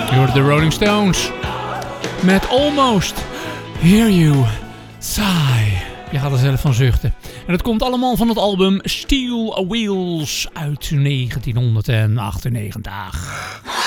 Je hoort de Rolling Stones met Almost Hear You Sigh. Je gaat er zelf van zuchten. En het komt allemaal van het album Steel Wheels uit 1998.